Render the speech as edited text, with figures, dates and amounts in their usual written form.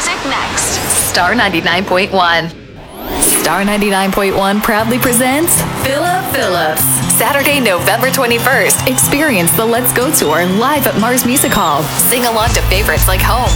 music next. Star 99.1. Star 99.1 proudly presents Philip Phillips. Saturday, November 21st. Experience the Let's Go Tour live at Mars Music Hall. Sing along to favorites like Home,